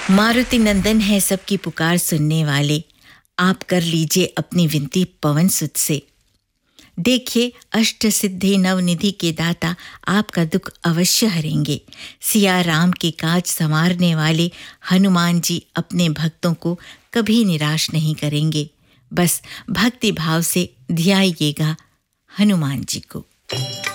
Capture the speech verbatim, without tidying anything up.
मारुति नंदन है सबकी पुकार सुनने वाले, आप कर लीजिए अपनी विनती पवन सुत से। देखिए अष्ट सिद्धि नवनिधि के दाता आपका दुख अवश्य हरेंगे। सिया राम के काज संवारने वाले हनुमान जी अपने भक्तों को कभी निराश नहीं करेंगे। बस भक्ति भाव से ध्याइएगा हनुमान जी को।